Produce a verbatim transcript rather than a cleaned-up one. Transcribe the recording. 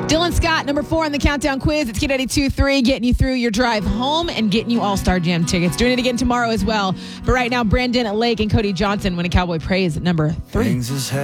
Dylan Scott, number four on the countdown quiz. It's K ninety-two three, getting you through your drive home and getting you All-Star Jam tickets. Doing it again tomorrow as well. But right now, Brandon Lake and Cody Johnson winning Cowboy Praise at number three.